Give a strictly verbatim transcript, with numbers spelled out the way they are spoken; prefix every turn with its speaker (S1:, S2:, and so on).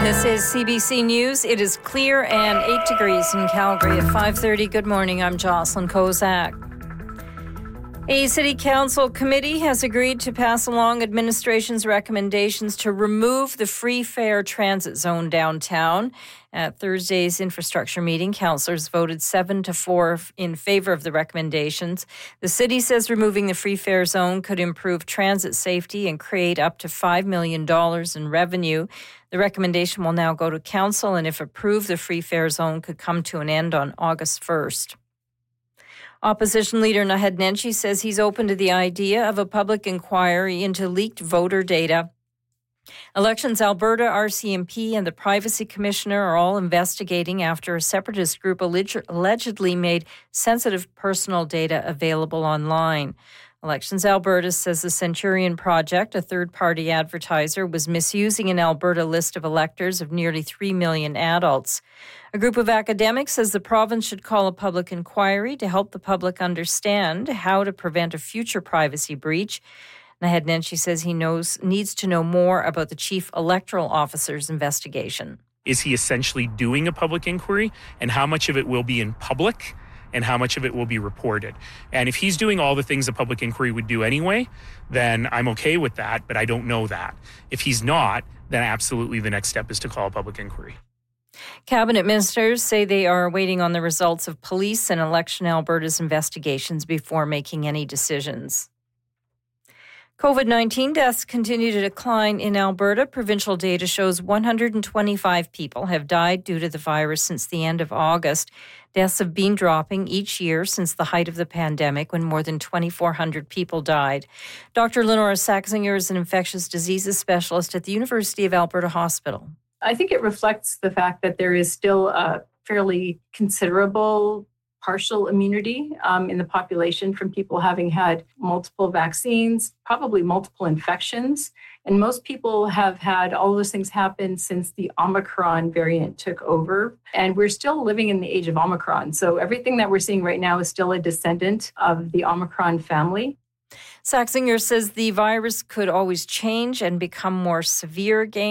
S1: This is C B C News. It is clear and eight degrees in Calgary at five thirty. Good morning. I'm Jocelyn Kozak. A City Council committee has agreed to pass along administration's recommendations to remove the free fare transit zone downtown. At Thursday's infrastructure meeting, councillors voted seven to four in favor of the recommendations. The city says removing the free fare zone could improve transit safety and create up to five million dollars in revenue. The recommendation will now go to council, and if approved, the free fare zone could come to an end on August first. Opposition leader Naheed Nenshi says he's open to the idea of a public inquiry into leaked voter data. Elections Alberta, R C M P, and the Privacy Commissioner are all investigating after a separatist group alleg- allegedly made sensitive personal data available online. Elections Alberta says the Centurion Project, a third-party advertiser, was misusing an Alberta list of electors of nearly three million adults. A group of academics says the province should call a public inquiry to help the public understand how to prevent a future privacy breach. Naheed Nenshi says he knows needs to know more about the Chief Electoral Officer's investigation.
S2: Is he essentially doing a public inquiry, and how much of it will be in public and how much of it will be reported? And if he's doing all the things a public inquiry would do anyway, then I'm okay with that, but I don't know that. If he's not, then absolutely the next step is to call a public inquiry.
S1: Cabinet ministers say they are waiting on the results of Police and Election Alberta's investigations before making any decisions. COVID nineteen deaths continue to decline in Alberta. Provincial data shows one hundred twenty-five people have died due to the virus since the end of August. Deaths have been dropping each year since the height of the pandemic, when more than twenty-four hundred people died. Doctor Lenora Saxinger is an infectious diseases specialist at the University of Alberta Hospital.
S3: I think it reflects the fact that there is still a fairly considerable partial immunity um, in the population from people having had multiple vaccines, probably multiple infections. And most people have had all those things happen since the Omicron variant took over. And we're still living in the age of Omicron. So everything that we're seeing right now is still a descendant of the Omicron family.
S1: Saxinger says the virus could always change and become more severe again.